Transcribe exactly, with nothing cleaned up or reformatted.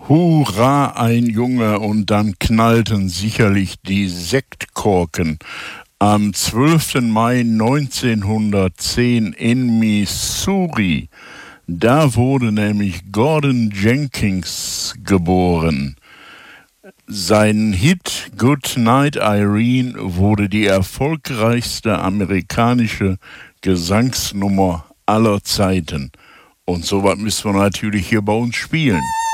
Hurra, ein Junge, und dann knallten sicherlich die Sektkorken. Am zwölften Mai neunzehnhundertzehn in Missouri, da wurde nämlich Gordon Jenkins geboren. Sein Hit Good Night Irene wurde die erfolgreichste amerikanische Gesangsnummer aller Zeiten. Und sowas müssen wir natürlich hier bei uns spielen.